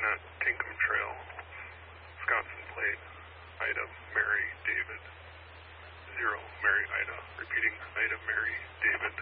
at Tinkham Trail, Wisconsin plate, Ida, Mary, David. 0, Mary, Ida. Repeating, Ida, Mary, David.